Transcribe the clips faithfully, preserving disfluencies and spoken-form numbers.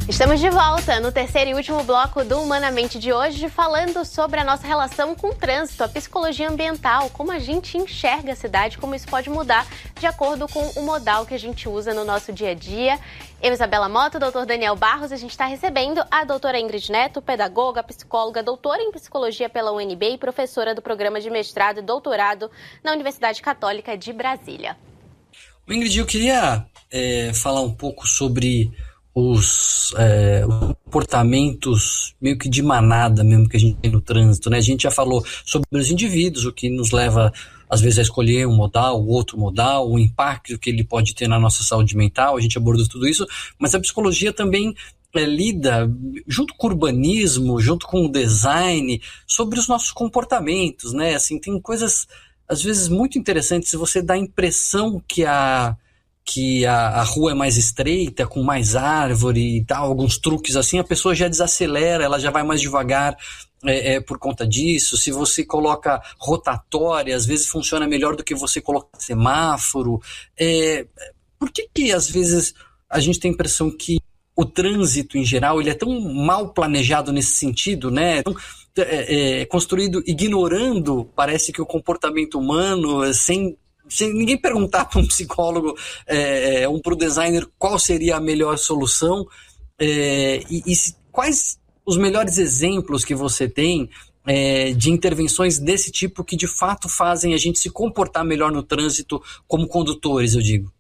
Estamos de volta no terceiro e último bloco do Humanamente de hoje, falando sobre a nossa relação com o trânsito, a psicologia ambiental, como a gente enxerga a cidade, como isso pode mudar de acordo com o modal que a gente usa no nosso dia a dia. Eu, Isabela Mota, o doutor Daniel Barros, a gente está recebendo a doutora Ingrid Neto, pedagoga, psicóloga, doutora em psicologia pela U N B e professora do programa de mestrado e doutorado na Universidade Católica de Brasília. Ingrid, eu queria é, falar um pouco sobre os é, comportamentos meio que de manada mesmo que a gente tem no trânsito, né? A gente já falou sobre os indivíduos, o que nos leva às vezes a escolher um modal, o outro modal, o impacto que ele pode ter na nossa saúde mental, a gente abordou tudo isso, mas a psicologia também é, lida, junto com o urbanismo, junto com o design, sobre os nossos comportamentos, né? Assim, tem coisas, às vezes, muito interessantes. Se você dá a impressão que a que a, a rua é mais estreita, com mais árvore e tal, alguns truques assim, a pessoa já desacelera, ela já vai mais devagar é, é, por conta disso. Se você coloca rotatória, às vezes funciona melhor do que você colocar semáforo. É, por que que às vezes a gente tem a impressão que o trânsito em geral ele é tão mal planejado nesse sentido, né? Tão, é, é, construído ignorando, parece que o comportamento humano, sem sem ninguém perguntar para um psicólogo, é, um para o designer, qual seria a melhor solução, é, e, e se, quais os melhores exemplos que você tem é, de intervenções desse tipo que de fato fazem a gente se comportar melhor no trânsito como condutores, eu digo.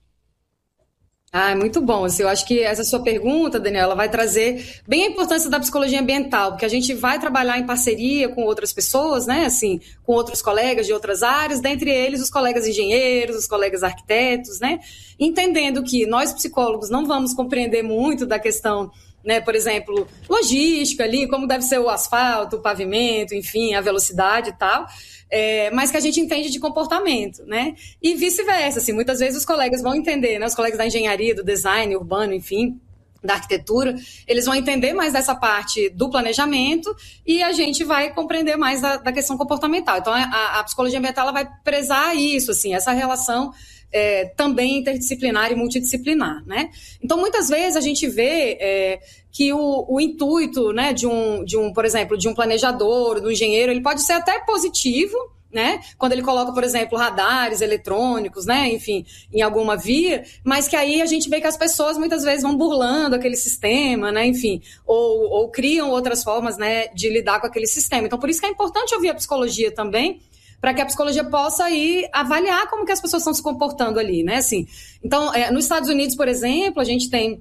Ah, muito bom. Assim, eu acho que essa sua pergunta, Daniela, vai trazer bem a importância da psicologia ambiental, porque a gente vai trabalhar em parceria com outras pessoas, né, assim, com outros colegas de outras áreas, dentre eles os colegas engenheiros, os colegas arquitetos, né, entendendo que nós psicólogos não vamos compreender muito da questão, né, por exemplo, logística ali, como deve ser o asfalto, o pavimento, enfim, a velocidade e tal, é, mas que a gente entende de comportamento, né, e vice-versa, assim, muitas vezes os colegas vão entender, né, os colegas da engenharia, do design urbano, enfim, da arquitetura, eles vão entender mais dessa parte do planejamento e a gente vai compreender mais da, da questão comportamental. Então, a, a psicologia ambiental ela vai prezar isso, assim, essa relação É, também interdisciplinar e multidisciplinar, né? Então, muitas vezes a gente vê é, que o, o intuito, né, de um, de um, por exemplo, de um planejador, do engenheiro, ele pode ser até positivo, né? Quando ele coloca, por exemplo, radares eletrônicos, né? Enfim, em alguma via, mas que aí a gente vê que as pessoas muitas vezes vão burlando aquele sistema, né? Enfim, ou, ou criam outras formas, né, de lidar com aquele sistema. Então, por isso que é importante ouvir a psicologia também, para que a psicologia possa ir avaliar como que as pessoas estão se comportando ali, né, assim. Então, é, nos Estados Unidos, por exemplo, a gente tem,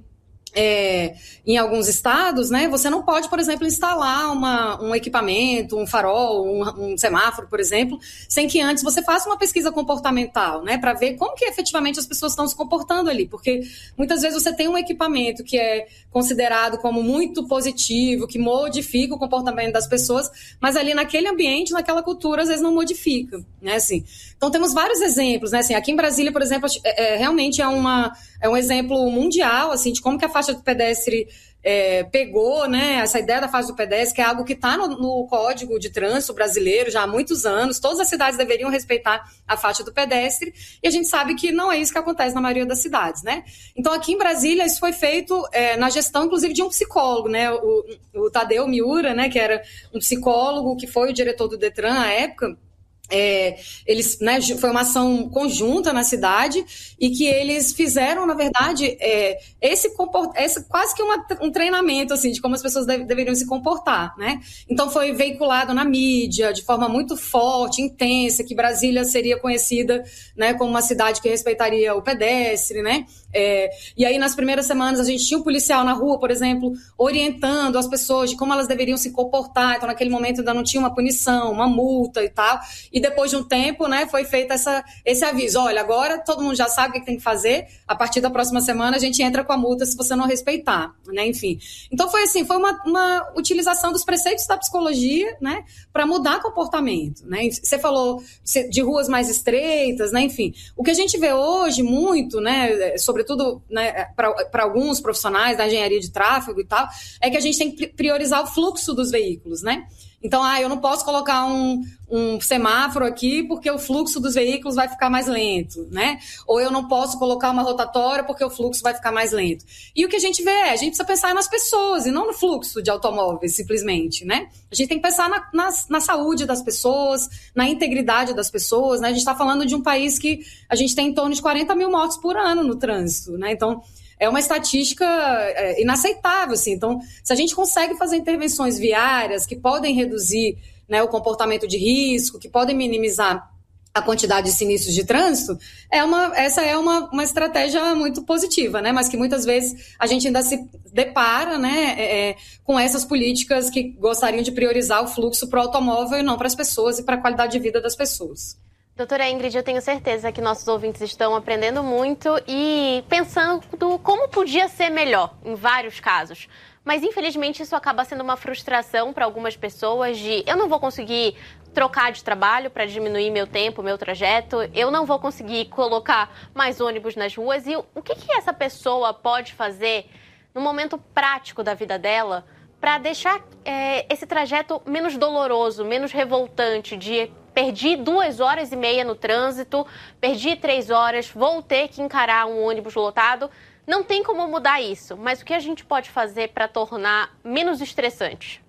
é, em alguns estados, né, você não pode, por exemplo, instalar uma, um equipamento, um farol, um, um semáforo, por exemplo, sem que antes você faça uma pesquisa comportamental, né, para ver como que efetivamente as pessoas estão se comportando ali, porque muitas vezes você tem um equipamento que é considerado como muito positivo, que modifica o comportamento das pessoas, mas ali naquele ambiente, naquela cultura, às vezes não modifica, né, assim. Então, temos vários exemplos, né, assim, aqui em Brasília, por exemplo, é, é, realmente é, uma, é um exemplo mundial, assim, de como que a faixa do pedestre é, pegou, né, essa ideia da faixa do pedestre, que é algo que está no, no Código de Trânsito brasileiro já há muitos anos, todas as cidades deveriam respeitar a faixa do pedestre, e a gente sabe que não é isso que acontece na maioria das cidades, né. Então, aqui em Brasília, isso foi feito é, na gestão, inclusive, de um psicólogo, né, o, o Tadeu Miura, né, que era um psicólogo que foi o diretor do Detran à época. É, eles, né, foi uma ação conjunta na cidade e que eles fizeram, na verdade, é, esse, esse quase que uma, um treinamento assim, de como as pessoas deve, deveriam se comportar, né? Então foi veiculado na mídia de forma muito forte, intensa, que Brasília seria conhecida, né, como uma cidade que respeitaria o pedestre, né? É, e aí nas primeiras semanas a gente tinha um policial na rua, por exemplo, orientando as pessoas de como elas deveriam se comportar. Então naquele momento ainda não tinha uma punição, uma multa e tal, e depois de um tempo, né, foi feito essa, esse aviso, olha, agora todo mundo já sabe o que tem que fazer, a partir da próxima semana a gente entra com a multa se você não respeitar, né, enfim. Então foi assim, foi uma, uma utilização dos preceitos da psicologia, né, para mudar comportamento, né. Você falou de ruas mais estreitas, né, enfim. O que a gente vê hoje muito, né, sobre sobretudo, né, para alguns profissionais da engenharia de tráfego e tal, é que a gente tem que priorizar o fluxo dos veículos, né? Então, ah, eu não posso colocar um, um semáforo aqui porque o fluxo dos veículos vai ficar mais lento, né? Ou eu não posso colocar uma rotatória porque o fluxo vai ficar mais lento. E o que a gente vê é, a gente precisa pensar nas pessoas e não no fluxo de automóveis, simplesmente, né? A gente tem que pensar na, na, na saúde das pessoas, na integridade das pessoas, né? A gente está falando de um país que a gente tem em torno de quarenta mil mortes por ano no trânsito, né? Então, é uma estatística é, inaceitável, assim. Então, se a gente consegue fazer intervenções viárias que podem reduzir, né, o comportamento de risco, que podem minimizar a quantidade de sinistros de trânsito, é uma, essa é uma, uma estratégia muito positiva, né? Mas que muitas vezes a gente ainda se depara, né, é, com essas políticas que gostariam de priorizar o fluxo para o automóvel e não para as pessoas e para a qualidade de vida das pessoas. Doutora Ingrid, eu tenho certeza que nossos ouvintes estão aprendendo muito e pensando como podia ser melhor em vários casos. Mas, infelizmente, isso acaba sendo uma frustração para algumas pessoas de eu não vou conseguir trocar de trabalho para diminuir meu tempo, meu trajeto, eu não vou conseguir colocar mais ônibus nas ruas. E o que, que essa pessoa pode fazer no momento prático da vida dela para deixar é, esse trajeto menos doloroso, menos revoltante, de perdi duas horas e meia no trânsito, perdi três horas, vou ter que encarar um ônibus lotado. Não tem como mudar isso, mas o que a gente pode fazer para tornar menos estressante?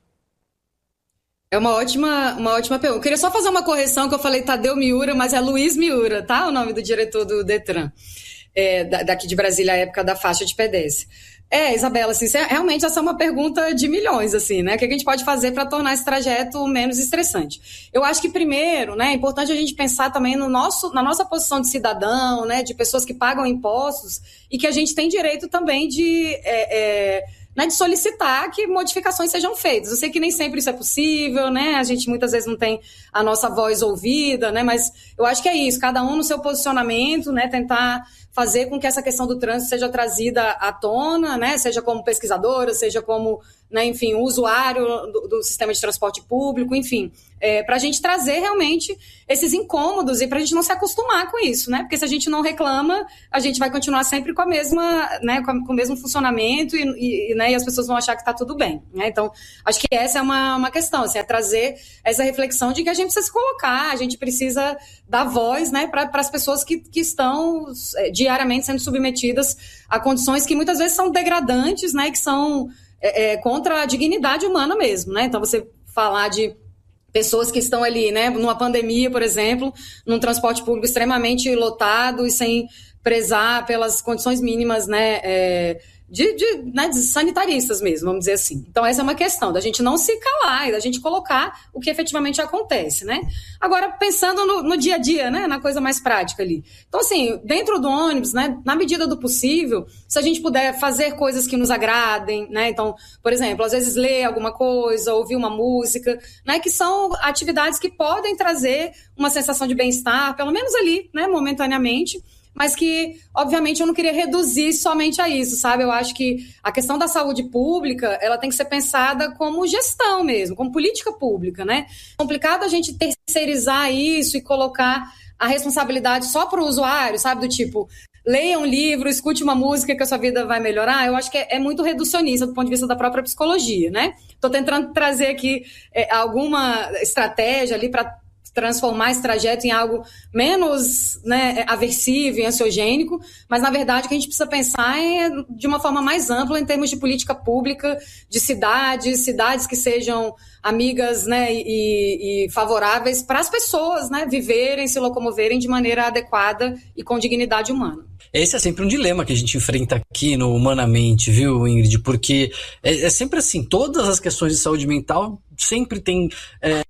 É uma ótima, uma ótima pergunta. Eu queria só fazer uma correção, que eu falei Tadeu Miura, mas é Luiz Miura, tá? O nome do diretor do Detran, é, daqui de Brasília, à época da faixa de pedestre. É, Isabela, assim, realmente essa é uma pergunta de milhões, assim, né? O que a gente pode fazer para tornar esse trajeto menos estressante? Eu acho que, primeiro, né, é importante a gente pensar também no nosso, na nossa posição de cidadão, né, de pessoas que pagam impostos e que a gente tem direito também de... É, é, né, de solicitar que modificações sejam feitas. Eu sei que nem sempre isso é possível, né? A gente muitas vezes não tem a nossa voz ouvida, né? Mas eu acho que é isso, cada um no seu posicionamento, né? Tentar fazer com que essa questão do trânsito seja trazida à tona, né? Seja como pesquisadora, seja como, né, enfim, usuário do, do sistema de transporte público, enfim, é, para a gente trazer realmente esses incômodos e para a gente não se acostumar com isso, né? Porque se a gente não reclama, a gente vai continuar sempre com a mesma, né, com, a, com o mesmo funcionamento e, e, né, e as pessoas vão achar que está tudo bem, né? Então, acho que essa é uma, uma questão, assim, é trazer essa reflexão de que a gente precisa se colocar, a gente precisa dar voz, né, para as pessoas que, que estão é, diariamente sendo submetidas a condições que muitas vezes são degradantes, né, que são é, é, contra a dignidade humana mesmo, né? Então, você falar de pessoas que estão ali, né, numa pandemia, por exemplo, num transporte público extremamente lotado e sem prezar pelas condições mínimas, né, é, de, de, né, de sanitaristas mesmo, vamos dizer assim. Então, essa é uma questão, da gente não se calar e da gente colocar o que efetivamente acontece, né? Agora, pensando no, no dia a dia, né, na coisa mais prática ali. Então, assim, dentro do ônibus, né, na medida do possível, se a gente puder fazer coisas que nos agradem, né, então, por exemplo, às vezes ler alguma coisa, ouvir uma música, né, que são atividades que podem trazer uma sensação de bem-estar, pelo menos ali, né, momentaneamente, mas que, obviamente, eu não queria reduzir somente a isso, sabe? Eu acho que a questão da saúde pública, ela tem que ser pensada como gestão mesmo, como política pública, né? É complicado a gente terceirizar isso e colocar a responsabilidade só para o usuário, sabe? Do tipo, leia um livro, escute uma música que a sua vida vai melhorar. Eu acho que é, é muito reducionista do ponto de vista da própria psicologia, né? Estou tentando trazer aqui é, alguma estratégia ali para transformar esse trajeto em algo menos, né, aversivo e ansiogênico, mas, na verdade, o que a gente precisa pensar é de uma forma mais ampla em termos de política pública, de cidades, cidades que sejam amigas, né, e, e favoráveis para as pessoas, né, viverem, se locomoverem de maneira adequada e com dignidade humana. Esse é sempre um dilema que a gente enfrenta aqui no Humanamente, viu, Ingrid? Porque é, é sempre assim, todas as questões de saúde mental sempre tem... É,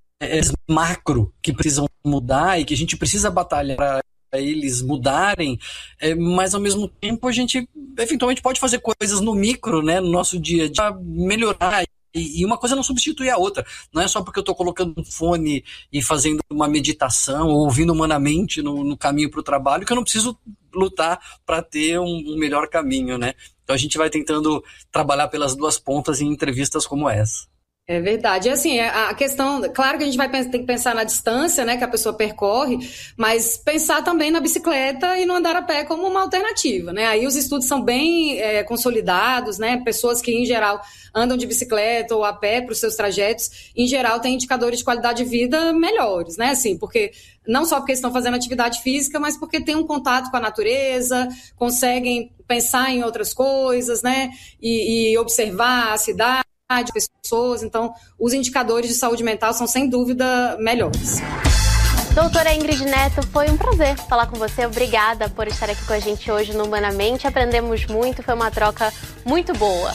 macro que precisam mudar e que a gente precisa batalhar para eles mudarem, é, mas ao mesmo tempo a gente eventualmente pode fazer coisas no micro, né, no nosso dia a dia, para melhorar. E, e uma coisa não substitui a outra. Não é só porque eu estou colocando um fone e fazendo uma meditação ou ouvindo Humanamente no, no caminho para o trabalho que eu não preciso lutar para ter um, um melhor caminho, né? Então a gente vai tentando trabalhar pelas duas pontas em entrevistas como essa. É verdade. E assim, a questão, claro que a gente vai ter que pensar na distância, né, que a pessoa percorre, mas pensar também na bicicleta e no andar a pé como uma alternativa, né? Aí os estudos são bem é, consolidados, né? Pessoas que, em geral, andam de bicicleta ou a pé para os seus trajetos, em geral, têm indicadores de qualidade de vida melhores, né? Assim, porque não só porque estão fazendo atividade física, mas porque têm um contato com a natureza, conseguem pensar em outras coisas, né? E, e observar a cidade, de pessoas, então os indicadores de saúde mental são sem dúvida melhores. Doutora Ingrid Neto, foi um prazer falar com você, obrigada por estar aqui com a gente hoje no Humanamente, aprendemos muito, foi uma troca muito boa.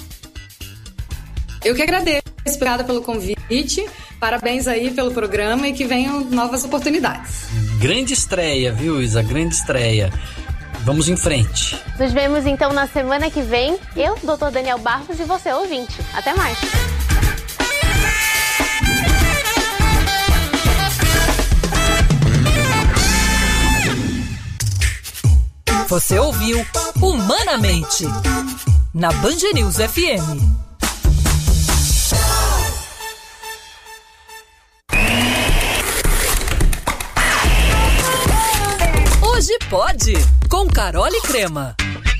Eu que agradeço, obrigada pelo convite, parabéns aí pelo programa e que venham novas oportunidades. Grande estreia, viu, Isa, grande estreia. Vamos em frente. Nos vemos então na semana que vem. Eu, doutor Daniel Barros e você, ouvinte. Até mais. Você ouviu Humanamente na Band News F M. Hoje pode, com Carol e Crema.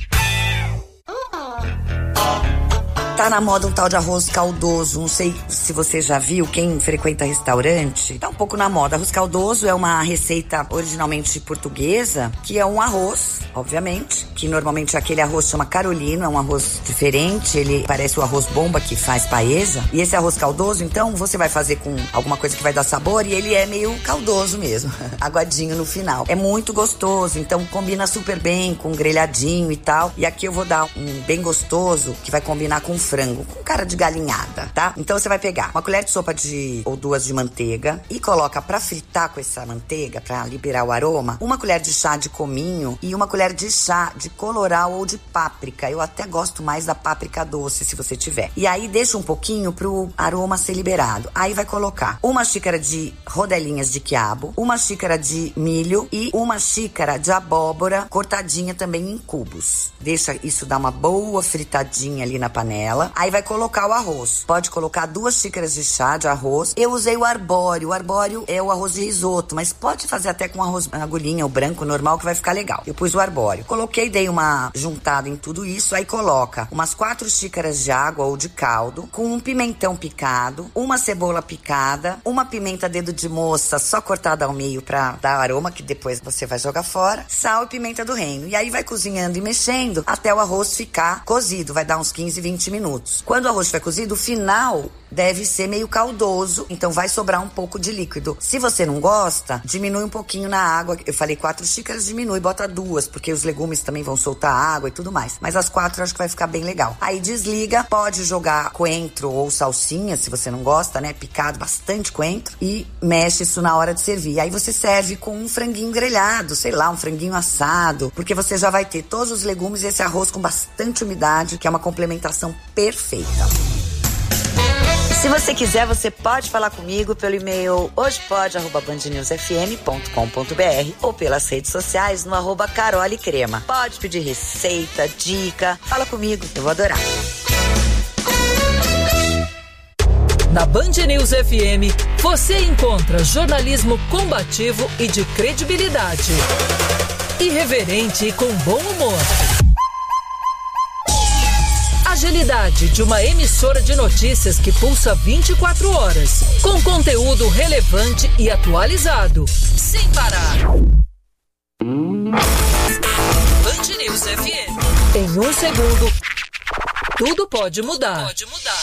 Tá na moda um tal de arroz caldoso, não sei se você já viu, quem frequenta restaurante, tá um pouco na moda. Arroz caldoso é uma receita originalmente portuguesa, que é um arroz, obviamente, que normalmente aquele arroz chama Carolino, é um arroz diferente, ele parece o arroz bomba que faz paeja. E esse arroz caldoso, então, você vai fazer com alguma coisa que vai dar sabor e ele é meio caldoso mesmo, aguadinho no final. É muito gostoso, então combina super bem com grelhadinho e tal. E aqui eu vou dar um bem gostoso que vai combinar com frango, com cara de galinhada, tá? Então você vai pegar uma colher de sopa de ou duas de manteiga e coloca pra fritar com essa manteiga, pra liberar o aroma, uma colher de chá de cominho e uma colher de chá de colorau ou de páprica. Eu até gosto mais da páprica doce, se você tiver. E aí deixa um pouquinho pro aroma ser liberado. Aí vai colocar uma xícara de rodelinhas de quiabo, uma xícara de milho e uma xícara de abóbora cortadinha também em cubos. Deixa isso dar uma boa fritadinha ali na panela. Aí vai colocar o arroz. Pode colocar duas xícaras de chá de arroz. Eu usei o arbóreo. O arbóreo é o arroz de risoto, mas pode fazer até com arroz agulhinha, o branco normal, que vai ficar legal. Eu pus o arbóreo. Coloquei, dei uma juntada em tudo isso. Aí coloca umas quatro xícaras de água ou de caldo, com um pimentão picado, uma cebola picada, uma pimenta dedo de moça só cortada ao meio pra dar aroma, que depois você vai jogar fora, sal e pimenta do reino. E aí vai cozinhando e mexendo até o arroz ficar cozido. Vai dar uns quinze, vinte minutos. Quando o arroz estiver cozido, o final deve ser meio caldoso, então vai sobrar um pouco de líquido. Se você não gosta, diminui um pouquinho na água. Eu falei quatro xícaras, diminui, bota duas, porque os legumes também vão soltar água e tudo mais. Mas as quatro eu acho que vai ficar bem legal. Aí desliga, pode jogar coentro ou salsinha, se você não gosta, né? Picado, bastante coentro, e mexe isso na hora de servir. Aí você serve com um franguinho grelhado, sei lá, um franguinho assado, porque você já vai ter todos os legumes e esse arroz com bastante umidade, que é uma complementação perfeita. Se você quiser, você pode falar comigo pelo e-mail hojepode arroba band news f m ponto com ponto b r ou pelas redes sociais no arroba Carol e Crema. Pode pedir receita, dica, fala comigo, eu vou adorar. Na Band News F M, você encontra jornalismo combativo e de credibilidade. Irreverente e com bom humor. Agilidade de uma emissora de notícias que pulsa vinte e quatro horas, com conteúdo relevante e atualizado, sem parar. Band News F M. Em um segundo, tudo pode mudar. Pode mudar.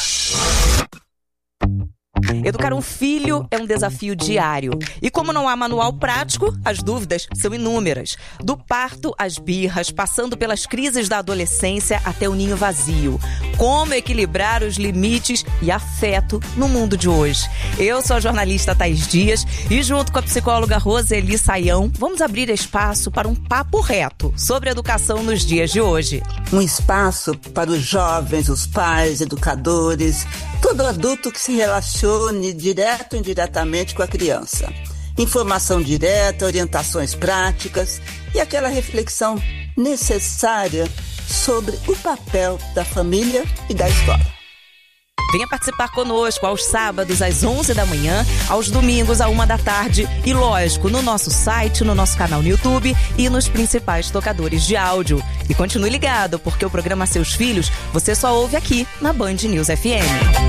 Educar um filho é um desafio diário. E como não há manual prático, as dúvidas são inúmeras. Do parto às birras, passando pelas crises da adolescência até o ninho vazio. Como equilibrar os limites e afeto no mundo de hoje? Eu sou a jornalista Thaís Dias e junto com a psicóloga Roseli Saião, vamos abrir espaço para um papo reto sobre educação nos dias de hoje. Um espaço para os jovens, os pais, educadores, todo adulto que se relacione direto ou indiretamente com a criança. Informação direta, orientações práticas e aquela reflexão necessária sobre o papel da família e da escola. Venha participar conosco aos sábados às onze da manhã, aos domingos à uma da tarde e, lógico, no nosso site, no nosso canal no YouTube e nos principais tocadores de áudio. E continue ligado, porque o programa Seus Filhos você só ouve aqui na Band News F M.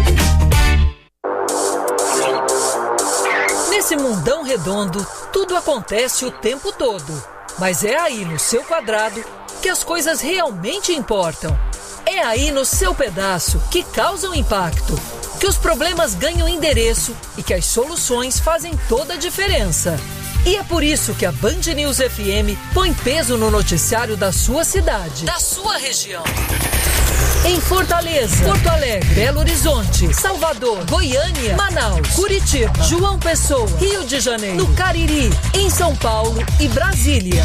Nesse mundão redondo, tudo acontece o tempo todo. Mas é aí no seu quadrado que as coisas realmente importam. É aí no seu pedaço que causam impacto, que os problemas ganham endereço e que as soluções fazem toda a diferença. E é por isso que a Band News F M põe peso no noticiário da sua cidade, da sua região. Em Fortaleza, Porto Alegre, Belo Horizonte, Salvador, Goiânia, Manaus, Curitiba, João Pessoa, Rio de Janeiro, no Cariri, em São Paulo e Brasília.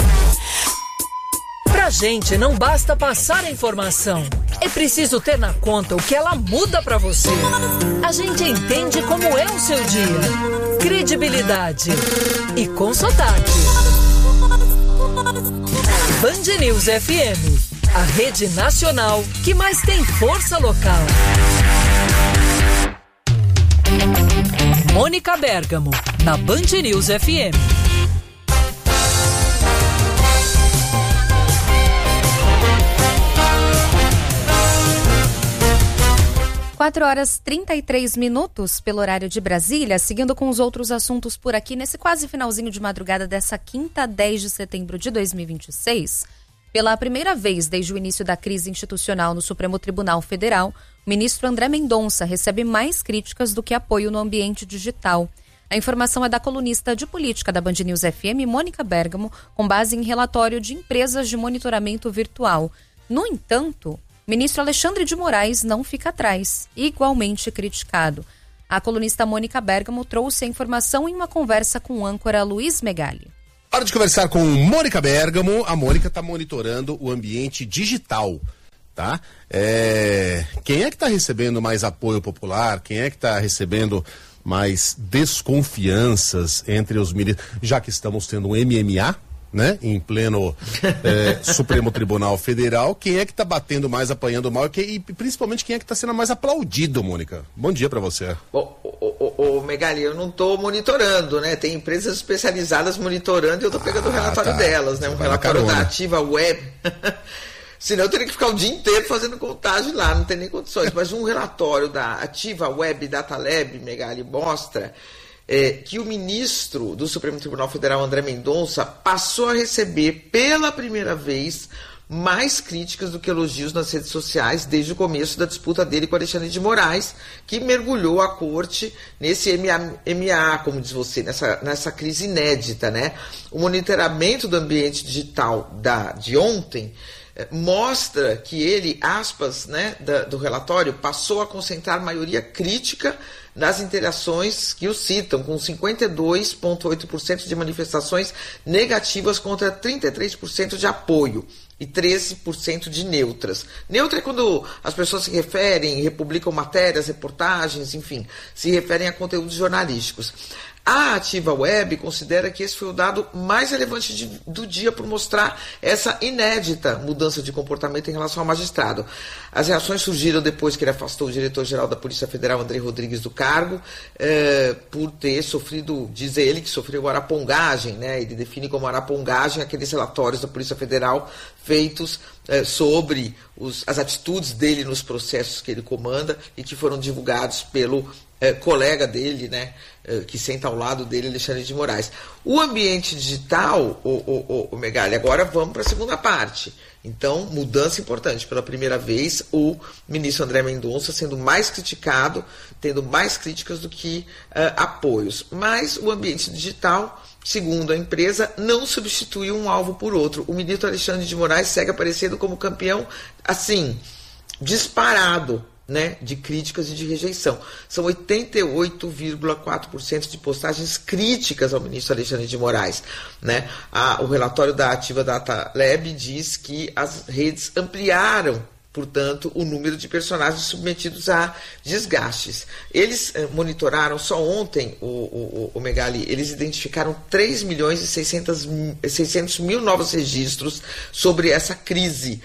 Pra gente não basta passar a informação, é preciso ter na conta o que ela muda pra você. A gente entende como é o seu dia. Credibilidade e com sotaque. Band News F M, a rede nacional que mais tem força local. Mônica Bergamo, na Band News F M. quatro horas e trinta e três minutos pelo horário de Brasília, seguindo com os outros assuntos por aqui, nesse quase finalzinho de madrugada dessa quinta, dez de setembro de dois mil e vinte e seis. Pela primeira vez desde o início da crise institucional no Supremo Tribunal Federal, o ministro André Mendonça recebe mais críticas do que apoio no ambiente digital. A informação é da colunista de política da Band News F M, Mônica Bergamo, com base em relatório de empresas de monitoramento virtual. No entanto, o ministro Alexandre de Moraes não fica atrás, igualmente criticado. A colunista Mônica Bergamo trouxe a informação em uma conversa com o âncora Luiz Megali. Hora de conversar com Mônica Bergamo. A Mônica está monitorando o ambiente digital, tá? É... Quem é que está recebendo mais apoio popular? Quem é que está recebendo mais desconfianças entre os ministros? Já que estamos tendo um M M A, né, em pleno é, Supremo Tribunal Federal, quem é que está batendo mais, apanhando mal, e, e principalmente quem é que está sendo mais aplaudido, Mônica? Bom dia para você. Bom, ô, ô, Megali, eu não estou monitorando, né? Tem empresas especializadas monitorando e eu estou pegando ah, o relatório tá. delas, né? Um relatório da Ativa Web. Senão eu teria que ficar o dia inteiro fazendo contagem lá, não tem nem condições. Mas um relatório da Ativa Web Data Lab, Megali, mostra É, que o ministro do Supremo Tribunal Federal, André Mendonça, passou a receber pela primeira vez mais críticas do que elogios nas redes sociais desde o começo da disputa dele com Alexandre de Moraes, que mergulhou a corte nesse M A, como diz você, nessa, nessa crise inédita, né? O monitoramento do ambiente digital da, de ontem mostra que ele, aspas, né, da, do relatório, passou a concentrar maioria crítica nas interações que o citam, com cinquenta e dois vírgula oito por cento de manifestações negativas contra trinta e três por cento de apoio e treze por cento de neutras. Neutra é quando as pessoas se referem, republicam matérias, reportagens, enfim, se referem a conteúdos jornalísticos. A Ativa Web considera que esse foi o dado mais relevante de, do dia por mostrar essa inédita mudança de comportamento em relação ao magistrado. As reações surgiram depois que ele afastou o diretor-geral da Polícia Federal, Andrei Rodrigues, do cargo, eh, por ter sofrido, diz ele, que sofreu arapongagem, né? Ele define como arapongagem aqueles relatórios da Polícia Federal feitos eh, sobre os, as atitudes dele nos processos que ele comanda e que foram divulgados pelo É, colega dele, né, é, que senta ao lado dele, Alexandre de Moraes. O ambiente digital, o, o, o, o Megali, agora vamos para a segunda parte. Então, mudança importante. Pela primeira vez, o ministro André Mendonça sendo mais criticado, tendo mais críticas do que uh, apoios. Mas o ambiente digital, segundo a empresa, não substitui um alvo por outro. O ministro Alexandre de Moraes segue aparecendo como campeão, assim, disparado, né, de críticas e de rejeição. São oitenta e oito vírgula quatro por cento de postagens críticas ao ministro Alexandre de Moraes, né? A, o relatório da Ativa Data Lab diz que as redes ampliaram, portanto, o número de personagens submetidos a desgastes. Eles eh, monitoraram só ontem, o, o, o Megali, eles identificaram três milhões e seiscentos mil novos registros sobre essa crise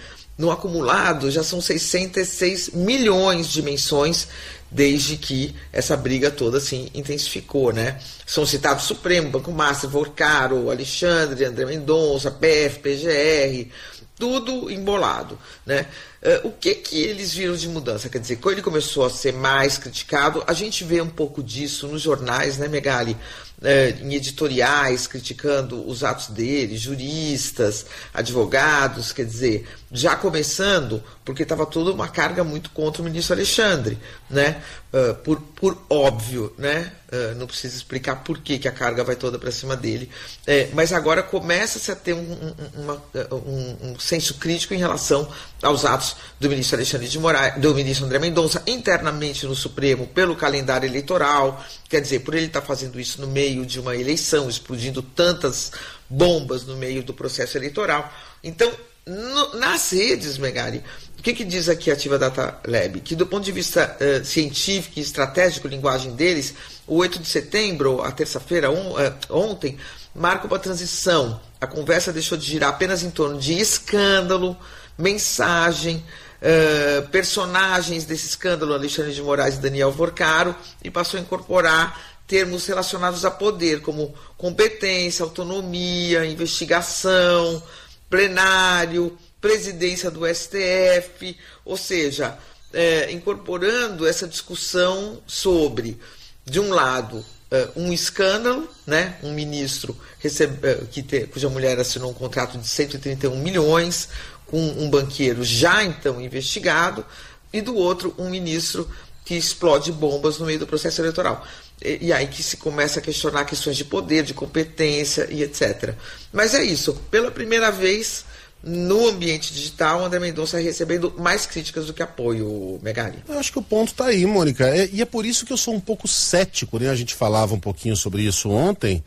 no acumulado já são seiscentos e seis milhões de menções desde que essa briga toda se intensificou, né? São citados Supremo, Banco Master, Vorcaro, Alexandre, André Mendonça, P F, P G R, tudo embolado, né? Uh, o que que eles viram de mudança? Quer dizer, quando ele começou a ser mais criticado, a gente vê um pouco disso nos jornais, né, Megali? Uh, em editoriais, criticando os atos dele, juristas, advogados, quer dizer, já começando, porque estava toda uma carga muito contra o ministro Alexandre, né? Uh, por, por óbvio, né? Uh, não precisa explicar por que, que a carga vai toda para cima dele. É, mas agora começa-se a ter um, um, uma, um, um senso crítico em relação aos atos do ministro Alexandre de Moraes, do ministro André Mendonça, internamente no Supremo, pelo calendário eleitoral, quer dizer, por ele estar fazendo isso no meio de uma eleição, explodindo tantas bombas no meio do processo eleitoral. Então, no, nas redes, Megali, o que, que diz aqui a Ativa Data Lab? Que do ponto de vista uh, científico e estratégico, linguagem deles, o oito de setembro, a terça-feira, on, uh, ontem, marca uma transição. A conversa deixou de girar apenas em torno de escândalo, mensagem, uh, personagens desse escândalo, Alexandre de Moraes e Daniel Vorcaro, e passou a incorporar termos relacionados a poder, como competência, autonomia, investigação, plenário, presidência do S T F, ou seja, é, incorporando essa discussão sobre, de um lado, é, um escândalo, né, um ministro recebe, é, que te, cuja mulher assinou um contrato de cento e trinta e um milhões, com um banqueiro já então investigado, e do outro, um ministro que explode bombas no meio do processo eleitoral. E, e aí que se começa a questionar questões de poder, de competência e etcétera. Mas é isso, pela primeira vez no ambiente digital, André Mendonça recebendo mais críticas do que apoio, Megali. Eu acho que o ponto está aí, Mônica, é, e é por isso que eu sou um pouco cético, né? A gente falava um pouquinho sobre isso ontem,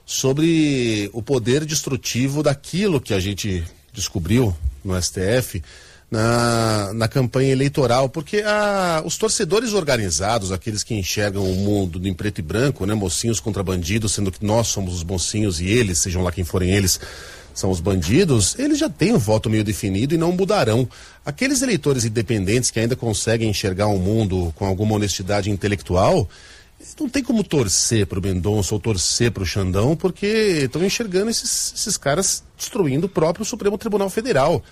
sobre o poder destrutivo daquilo que a gente descobriu no S T F na, na campanha eleitoral, porque a, os torcedores organizados, aqueles que enxergam o mundo em preto e branco, né, mocinhos contra bandidos, sendo que nós somos os mocinhos e eles, sejam lá quem forem eles, são os bandidos, eles já têm um voto meio definido e não mudarão. Aqueles eleitores independentes que ainda conseguem enxergar um mundo com alguma honestidade intelectual, não tem como torcer pro Mendonça ou torcer pro Xandão, porque estão enxergando esses, esses caras destruindo o próprio Supremo Tribunal Federal.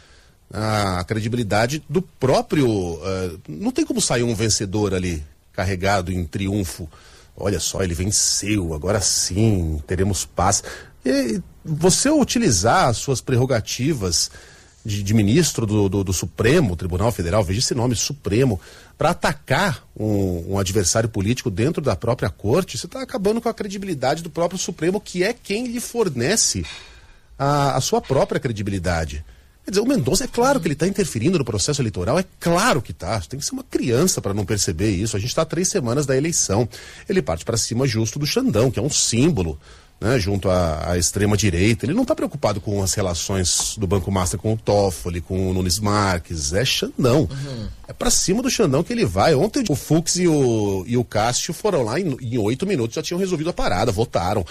A credibilidade do próprio... Uh, não tem como sair um vencedor ali, carregado em triunfo. Olha só, ele venceu, agora sim, teremos paz. E você utilizar as suas prerrogativas de, de ministro do, do, do Supremo Tribunal Federal, veja esse nome, Supremo, para atacar um, um adversário político dentro da própria corte, você está acabando com a credibilidade do próprio Supremo, que é quem lhe fornece a, a sua própria credibilidade. Quer dizer, o Mendonça, é claro que ele está interferindo no processo eleitoral, é claro que está. Tem que ser uma criança para não perceber isso. A gente está há três semanas da eleição. Ele parte para cima justo do Xandão, que é um símbolo, né, junto à, à extrema-direita. Ele não está preocupado com as relações do Banco Master com o Toffoli, com o Nunes Marques. É Xandão. Uhum. É para cima do Xandão que ele vai. Ontem o Fux e o, e o Cássio foram lá em, em oito minutos, já tinham resolvido a parada, votaram.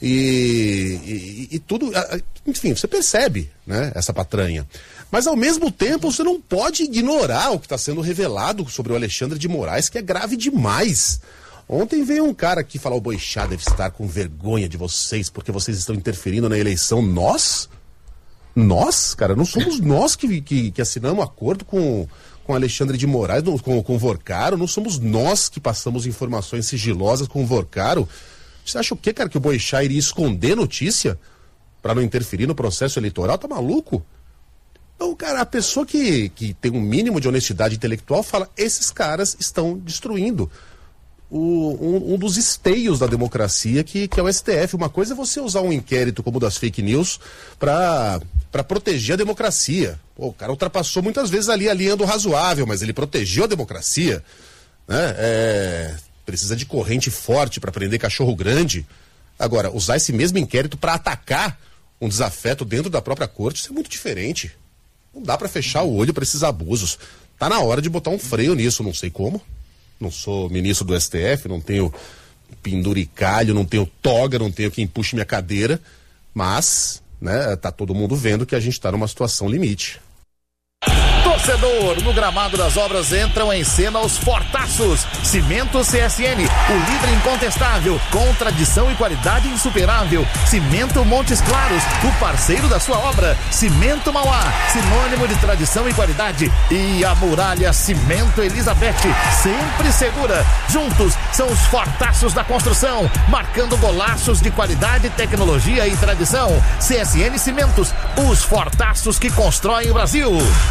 E, e, e tudo... Enfim, você percebe, né, essa patranha. Mas ao mesmo tempo você não pode ignorar o que está sendo revelado sobre o Alexandre de Moraes, que é grave demais. Ontem veio um cara aqui falar: o Boixá deve estar com vergonha de vocês, porque vocês estão interferindo na eleição. Nós? Nós, cara, não somos nós que, que, que assinamos um acordo com, com Alexandre de Moraes, com, com o Vorcaro, não somos nós que passamos informações sigilosas com o Vorcaro. Você acha o quê, cara, que o Boixá iria esconder notícia para não interferir no processo eleitoral? Tá maluco? Então, cara, a pessoa que, que tem um mínimo de honestidade intelectual fala: esses caras estão destruindo O, um, um dos esteios da democracia, que, que é o S T F. Uma coisa é você usar um inquérito como o das fake news para para proteger a democracia. Pô, o cara ultrapassou muitas vezes ali a linha do razoável, mas ele protegeu a democracia, né? É, precisa de corrente forte para prender cachorro grande. Agora, usar esse mesmo inquérito para atacar um desafeto dentro da própria corte, isso é muito diferente. Não dá para fechar o olho para esses abusos. Tá na hora de botar um freio nisso, não sei como. Não sou ministro do S T F, não tenho penduricalho, não tenho toga, não tenho quem puxe minha cadeira, mas, né, tá todo mundo vendo que a gente tá numa situação limite. Torcedor, no gramado das obras entram em cena os fortaços. Cimento C S N, o líder incontestável, com tradição e qualidade insuperável. Cimento Montes Claros, o parceiro da sua obra. Cimento Mauá, sinônimo de tradição e qualidade. E a Muralha Cimento Elizabeth, sempre segura. Juntos são os fortaços da construção, marcando golaços de qualidade, tecnologia e tradição. C S N Cimentos, os fortaços que constroem o Brasil.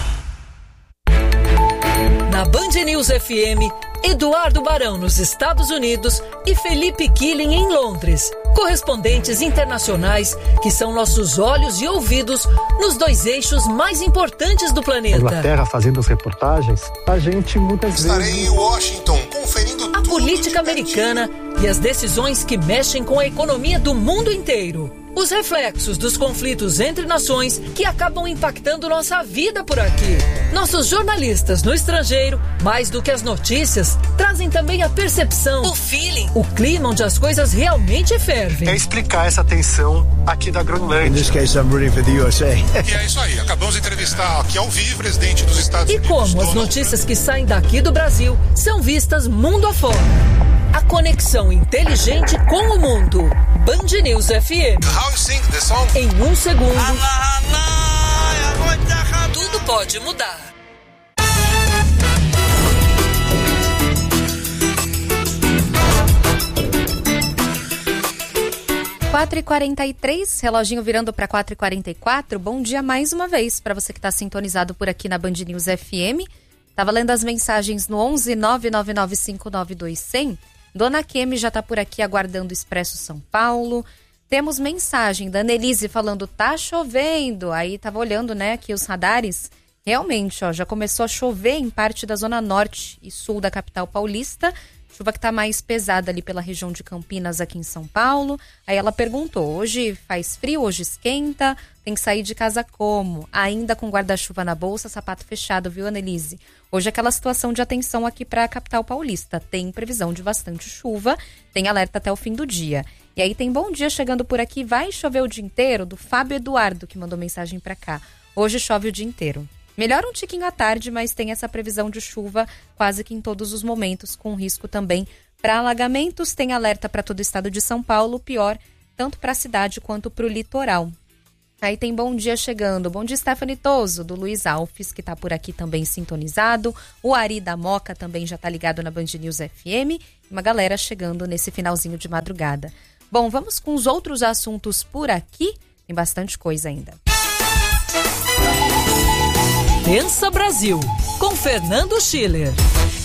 Na Band News F M, Eduardo Barão nos Estados Unidos e Felipe Killing em Londres. Correspondentes internacionais que são nossos olhos e ouvidos nos dois eixos mais importantes do planeta. Inglaterra fazendo as reportagens, a gente muitas Estarei vezes... Estarei em Washington conferindo a política americana e as decisões que mexem com a economia do mundo inteiro. Os reflexos dos conflitos entre nações que acabam impactando nossa vida por aqui. Nossos jornalistas no estrangeiro, mais do que as notícias, trazem também a percepção, o feeling, o clima onde as coisas realmente fervem. É explicar essa tensão aqui da Groenlândia. In this case, I'm rooting for the U S A. E é isso aí, acabamos de entrevistar aqui ao vivo o presidente dos Estados e Unidos. E como as notícias que saem daqui do Brasil são vistas mundo afora. A conexão inteligente com o mundo. Band News F M. How you sing the song? Em um segundo, tudo pode mudar. quatro e quarenta e três, reloginho virando para quatro e quarenta e quatro. Bom dia mais uma vez para você que está sintonizado por aqui na Band News F M. Estava lendo as mensagens no onze nove nove nove cinco nove dois zero zero. Dona Kemi já está por aqui aguardando o Expresso São Paulo. Temos mensagem da Annelise falando, tá chovendo. Aí estava olhando, né, aqui os radares. Realmente, ó, já começou a chover em parte da zona norte e sul da capital paulista. Chuva que está mais pesada ali pela região de Campinas, aqui em São Paulo. Aí ela perguntou, hoje faz frio, hoje esquenta, tem que sair de casa como? Ainda com guarda-chuva na bolsa, sapato fechado, viu, Annelise? Hoje é aquela situação de atenção aqui para a capital paulista. Tem previsão de bastante chuva, tem alerta até o fim do dia. E aí tem bom dia chegando por aqui, vai chover o dia inteiro, do Fábio Eduardo, que mandou mensagem para cá. Hoje chove o dia inteiro. Melhora um tiquinho à tarde, mas tem essa previsão de chuva quase que em todos os momentos, com risco também para alagamentos. Tem alerta para todo o estado de São Paulo, pior tanto para a cidade quanto para o litoral. Aí tem bom dia chegando. Bom dia, Stephanie Toso, do Luiz Alves, que está por aqui também sintonizado. O Ari da Moca também já está ligado na Band News F M. Uma galera chegando nesse finalzinho de madrugada. Bom, vamos com os outros assuntos por aqui. Tem bastante coisa ainda. Pensa Brasil, com Fernando Schiller.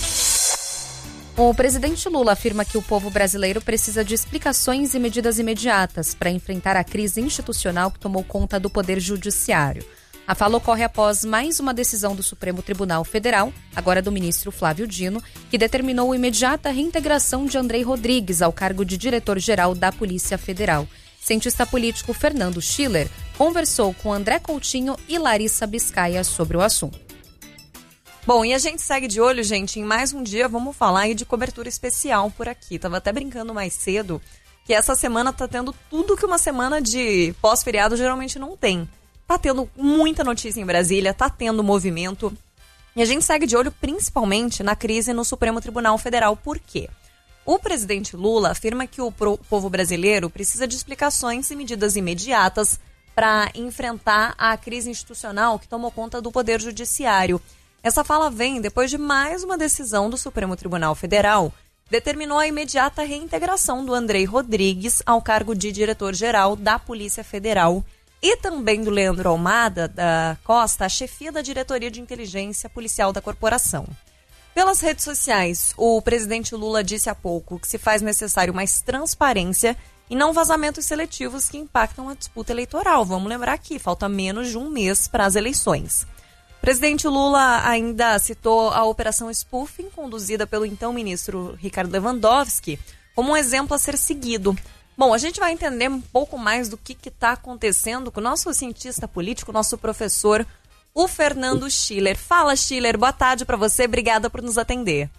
O presidente Lula afirma que o povo brasileiro precisa de explicações e medidas imediatas para enfrentar a crise institucional que tomou conta do Poder Judiciário. A fala ocorre após mais uma decisão do Supremo Tribunal Federal, agora do ministro Flávio Dino, que determinou a imediata reintegração de Andrei Rodrigues ao cargo de diretor-geral da Polícia Federal. Cientista político Fernando Schiller conversou com André Coutinho e Larissa Biscaia sobre o assunto. Bom, e a gente segue de olho, gente, em mais um dia vamos falar aí de cobertura especial por aqui. Tava até brincando mais cedo que essa semana tá tendo tudo que uma semana de pós-feriado geralmente não tem. Tá tendo muita notícia em Brasília, tá tendo movimento. E a gente segue de olho principalmente na crise no Supremo Tribunal Federal. Por quê? O presidente Lula afirma que o povo brasileiro precisa de explicações e medidas imediatas para enfrentar a crise institucional que tomou conta do Poder Judiciário. Essa fala vem depois de mais uma decisão do Supremo Tribunal Federal, que determinou a imediata reintegração do Andrei Rodrigues ao cargo de diretor-geral da Polícia Federal e também do Leandro Almada da Costa, a chefia da Diretoria de Inteligência Policial da Corporação. Pelas redes sociais, o presidente Lula disse há pouco que se faz necessário mais transparência e não vazamentos seletivos que impactam a disputa eleitoral. Vamos lembrar que falta menos de um mês para as eleições. O presidente Lula ainda citou a Operação Spoofing, conduzida pelo então ministro Ricardo Lewandowski, como um exemplo a ser seguido. Bom, a gente vai entender um pouco mais do que está acontecendo com o nosso cientista político, nosso professor, o Fernando Schiller. Fala, Schiller, boa tarde para você, obrigada por nos atender.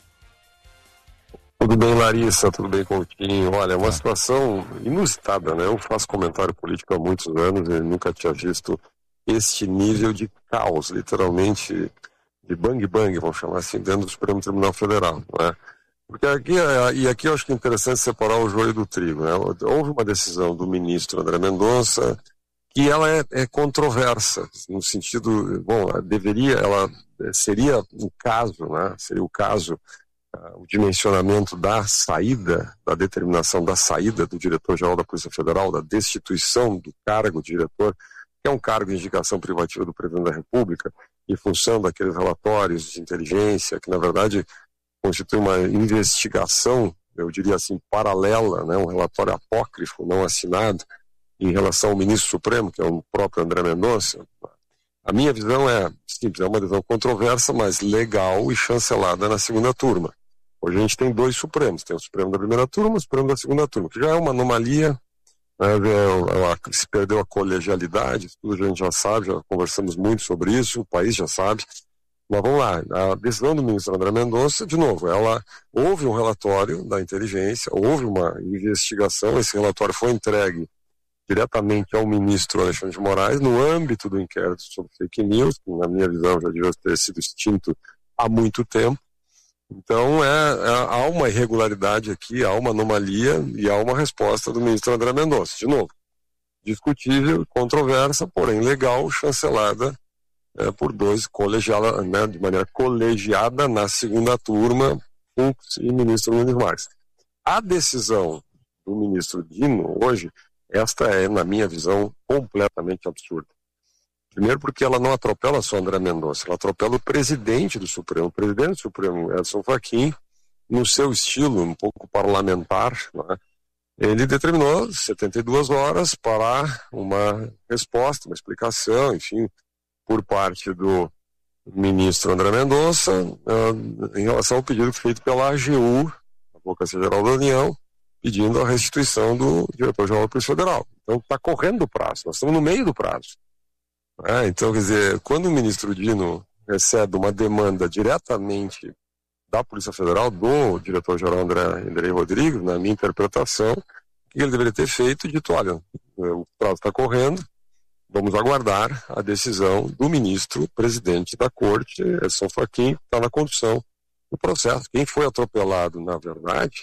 Tudo bem, Larissa, tudo bem, Coutinho? Olha, é uma situação inusitada, né? Eu faço comentário político há muitos anos e nunca tinha visto este nível de caos, literalmente de bang bang, vamos chamar assim, dentro do Supremo Tribunal Federal, não é? Porque aqui, e aqui eu acho que é interessante separar o joio do trigo, né? Houve uma decisão do ministro André Mendonça que ela é, é controversa, no sentido, bom, deveria, ela seria o caso, né? Seria o caso, uh, o dimensionamento da saída, da determinação da saída do diretor-geral da Polícia Federal, da destituição do cargo de diretor, que é um cargo de indicação privativa do presidente da República, em função daqueles relatórios de inteligência, que na verdade constitui uma investigação, eu diria assim, paralela, né, um relatório apócrifo, não assinado, em relação ao ministro Supremo, que é o próprio André Mendonça. A minha visão é simples, é uma visão controversa, mas legal e chancelada na segunda turma. Hoje a gente tem dois Supremos, tem o Supremo da primeira turma e o Supremo da segunda turma, que já é uma anomalia, né, se perdeu a colegialidade, tudo a gente já sabe, já conversamos muito sobre isso, o país já sabe. Mas vamos lá, a decisão do ministro André Mendonça, de novo, ela houve um relatório da inteligência, houve uma investigação, esse relatório foi entregue diretamente ao ministro Alexandre de Moraes, no âmbito do inquérito sobre fake news, que na minha visão já devia ter sido extinto há muito tempo. Então é, é, há uma irregularidade aqui, há uma anomalia e há uma resposta do ministro André Mendonça. De novo, discutível, controversa, porém legal, chancelada É, por dois, colegiada, né, de maneira colegiada na segunda turma, Fux e ministro Nunes Marques. A decisão do ministro Dino, hoje, esta é, na minha visão, completamente absurda. Primeiro porque ela não atropela só André Mendonça, ela atropela o presidente do Supremo. O presidente do Supremo, Edson Fachin, no seu estilo um pouco parlamentar, né, ele determinou setenta e duas horas para uma resposta, uma explicação, enfim, por parte do ministro André Mendonça, uh, em relação ao pedido feito pela A G U, a Advocacia Geral da União, pedindo a restituição do diretor-geral da Polícia Federal. Então está correndo o prazo, nós estamos no meio do prazo. É, então, quer dizer, quando o ministro Dino recebe uma demanda diretamente da Polícia Federal, do diretor-geral André, André Rodrigues, na minha interpretação, o que ele deveria ter feito? Dito, olha, o prazo está correndo, vamos aguardar a decisão do ministro presidente da corte, Edson Fachin, que está na condução do processo. Quem foi atropelado, na verdade,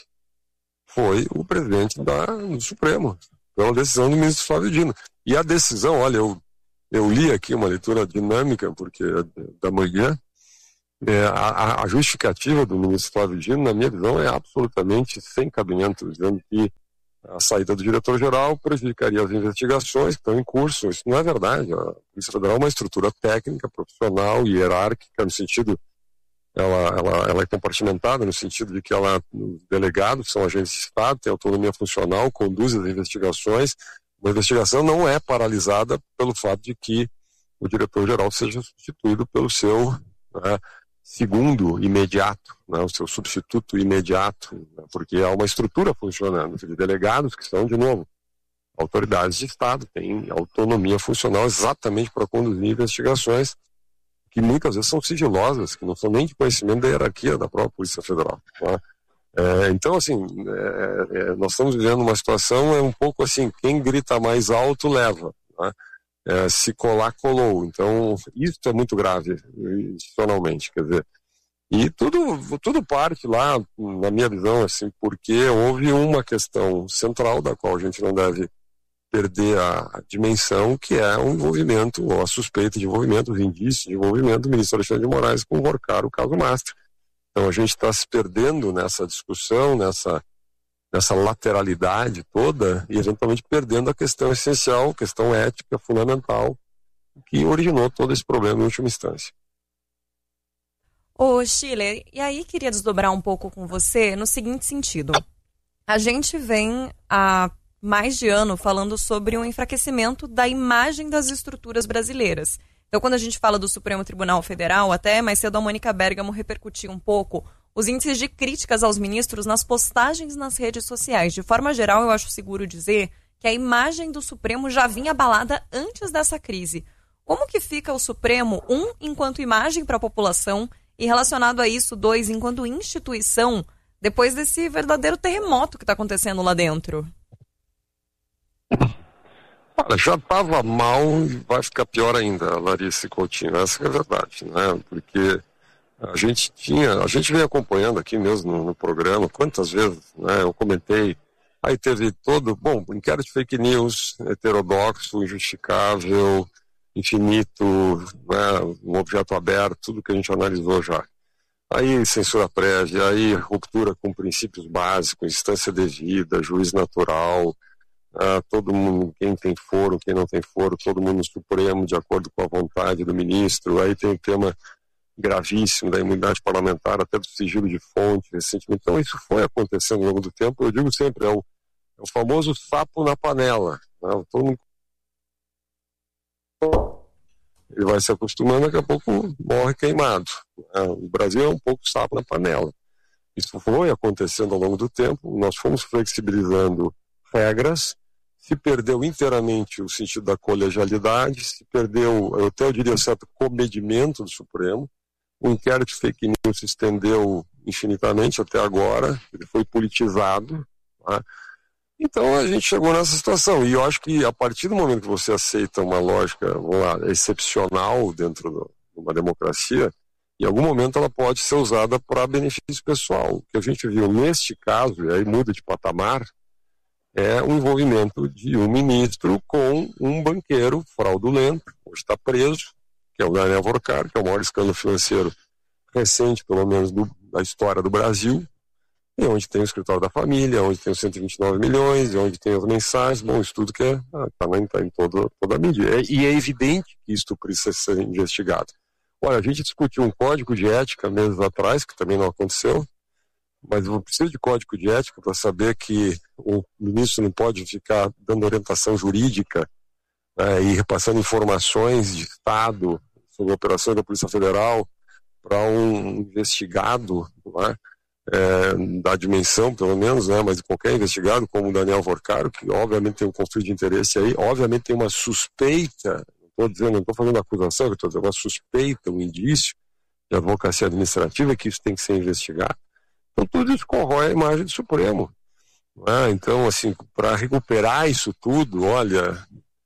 foi o presidente da, do Supremo, pela decisão do ministro Flávio Dino. E a decisão, olha, eu, eu li aqui uma leitura dinâmica, porque é da manhã, é, a, a justificativa do ministro Flávio Dino, na minha visão, é absolutamente sem cabimento, dizendo que a saída do diretor-geral prejudicaria as investigações que estão em curso. Isso não é verdade. A Polícia Federal é uma estrutura técnica, profissional e hierárquica, no sentido, ela, ela, ela é compartimentada, no sentido de que ela, os delegados são agentes de Estado, têm autonomia funcional, conduzem as investigações. Uma investigação não é paralisada pelo fato de que o diretor-geral seja substituído pelo seu, né, segundo imediato, né, o seu substituto imediato, né, porque há uma estrutura funcionando, de delegados que são, de novo, autoridades de Estado, têm autonomia funcional exatamente para conduzir investigações que muitas vezes são sigilosas, que não são nem de conhecimento da hierarquia da própria Polícia Federal. Né? É, então, assim, é, é, nós estamos vivendo uma situação, é um pouco assim, quem grita mais alto leva, né? É, se colar, colou. Então, isso é muito grave, institucionalmente, quer dizer. E tudo, tudo parte lá, na minha visão, assim, porque houve uma questão central da qual a gente não deve perder a, a dimensão, que é o envolvimento, ou a suspeita de envolvimento, os indícios de envolvimento do ministro Alexandre de Moraes com o Vorcar, o caso Mastra. Então, a gente está se perdendo nessa discussão, nessa nessa lateralidade toda e eventualmente perdendo a questão essencial, questão ética fundamental que originou todo esse problema em última instância. Ô Schiller, e aí queria desdobrar um pouco com você no seguinte sentido. A gente vem há mais de ano falando sobre um enfraquecimento da imagem das estruturas brasileiras. Então, quando a gente fala do Supremo Tribunal Federal, até mais cedo a Mônica Bergamo repercutiu um pouco os índices de críticas aos ministros nas postagens nas redes sociais. De forma geral, eu acho seguro dizer que a imagem do Supremo já vinha abalada antes dessa crise. Como que fica o Supremo, um, enquanto imagem para a população, e relacionado a isso, dois, enquanto instituição, depois desse verdadeiro terremoto que está acontecendo lá dentro? Olha, já estava mal e vai ficar pior ainda, Larissa e Coutinho, essa é a verdade, né? Porque a gente tinha, a gente vem acompanhando aqui mesmo no, no programa, quantas vezes, né, eu comentei, aí teve todo, bom, inquérito de fake news, heterodoxo, injustificável, infinito, né, um objeto aberto, tudo que a gente analisou já. Aí censura prévia, aí ruptura com princípios básicos, instância devida, juiz natural, ah, todo mundo, quem tem foro, quem não tem foro, todo mundo no Supremo de acordo com a vontade do ministro, aí tem o tema gravíssimo da imunidade parlamentar, até do sigilo de fonte recentemente. Então isso foi acontecendo ao longo do tempo. Eu digo sempre, é o, é o famoso sapo na panela, né? Todo mundo... ele vai se acostumando, daqui a pouco morre queimado, né? O Brasil é um pouco sapo na panela. Isso foi acontecendo ao longo do tempo, nós fomos flexibilizando regras, se perdeu inteiramente o sentido da colegialidade, se perdeu, eu até eu diria, certo comedimento do Supremo. O inquérito de fake news se estendeu infinitamente até agora, ele foi politizado, tá? Então a gente chegou nessa situação, e eu acho que a partir do momento que você aceita uma lógica, vamos lá, excepcional dentro de uma democracia, em algum momento ela pode ser usada para benefício pessoal. O que a gente viu neste caso, e aí muda de patamar, é o envolvimento de um ministro com um banqueiro fraudulento, hoje está preso, que é o Daniel Vorcar, que é o maior escândalo financeiro recente, pelo menos, do, da história do Brasil, e onde tem o escritório da família, onde tem os cento e vinte e nove milhões, e onde tem as mensagens, bom, isso tudo que é, está ah, tá em toda, toda a mídia. É, e é evidente que isso precisa ser investigado. Olha, a gente discutiu um código de ética meses atrás, que também não aconteceu, mas eu preciso de código de ética para saber que o ministro não pode ficar dando orientação jurídica, né, e repassando informações de Estado sobre operações da Polícia Federal para um investigado, né, é, da dimensão, pelo menos, né, mas qualquer investigado, como o Daniel Vorcaro, que obviamente tem um conflito de interesse aí, obviamente tem uma suspeita, não estou dizendo, não estou fazendo acusação, estou dizendo uma suspeita, um indício de advocacia administrativa, que isso tem que ser investigado. Então tudo isso corrói a imagem do Supremo. Né? Então, assim, para recuperar isso tudo, olha,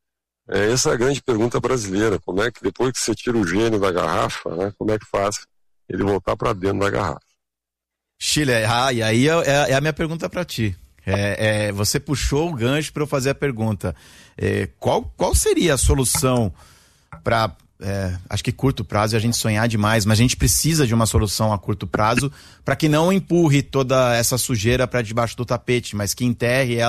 é, essa é a grande pergunta brasileira, como é que depois que você tira o gênio da garrafa, né, como é que faz ele voltar para dentro da garrafa? Chile, ah, e aí é, é a minha pergunta para ti. É, é, você puxou o gancho para eu fazer a pergunta. É, qual, qual seria a solução para, é, acho que curto prazo, a gente sonhar demais, mas a gente precisa de uma solução a curto prazo para que não empurre toda essa sujeira para debaixo do tapete, mas que enterre ela